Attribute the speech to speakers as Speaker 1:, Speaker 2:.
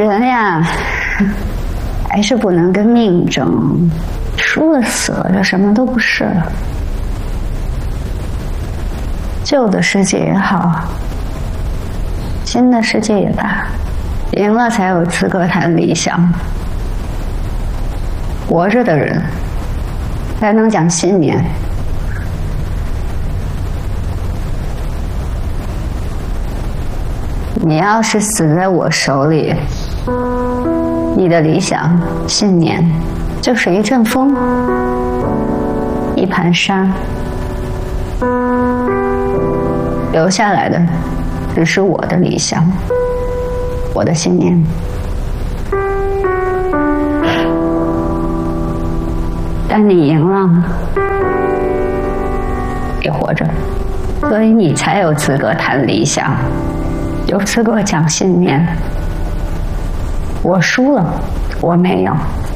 Speaker 1: 人呀，还是不能跟命争，输了死了就什么都不是了。旧的世界也好，新的世界也罢，赢了才有资格谈理想。活着的人才能讲信念。你要是死在我手里，你的理想信念就是一阵风，一盘沙，留下来的只是我的理想，我的信念。但你赢了，你活着，所以你才有资格谈理想，有资格讲信念。我输了，我没有。